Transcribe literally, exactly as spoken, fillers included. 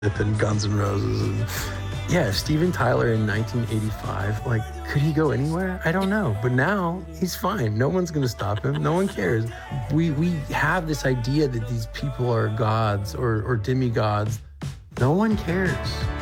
and Guns N' Roses. And yeah, Steven Tyler in nineteen eighty-five, like, could he go anywhere? I don't know. But now he's fine. No one's going to stop him. No one cares. We we have this idea that these people are gods or, or demigods. No one cares.